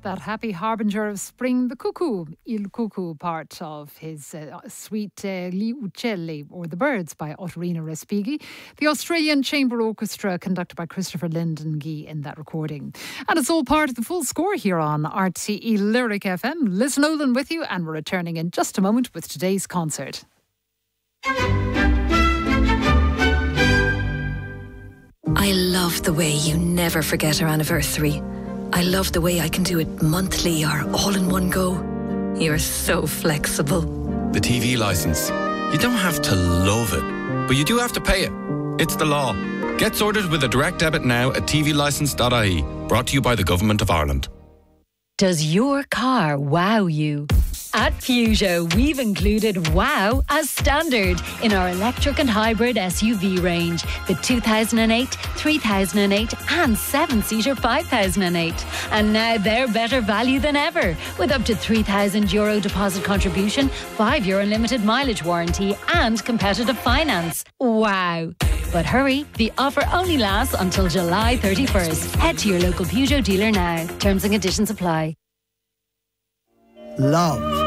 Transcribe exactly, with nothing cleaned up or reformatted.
that happy harbinger of spring, the cuckoo, Il Cuckoo, part of his uh, suite uh, Gli Uccelli, or The Birds, by Ottorino Respighi. The Australian Chamber Orchestra, conducted by Christopher Lyndon Gee in that recording. And it's all part of the full score here on R T E Lyric F M. Liz Nolan with you, and we're returning in just a moment with today's concert. I love the way you never forget our anniversary. I love the way I can do it monthly or all in one go. You're so flexible. The T V licence. You don't have to love it, but you do have to pay it. It's the law. Get sorted with a direct debit now at t v licence dot I E. Brought to you by the Government of Ireland. Does your car wow you? At Peugeot, we've included wow as standard in our electric and hybrid S U V range. The two thousand eight, three thousand eight and seven-seater five thousand eight. And now they're better value than ever, with up to three thousand euro deposit contribution, five year unlimited mileage warranty and competitive finance. Wow. But hurry, the offer only lasts until July thirty-first. Head to your local Peugeot dealer now. Terms and conditions apply. Love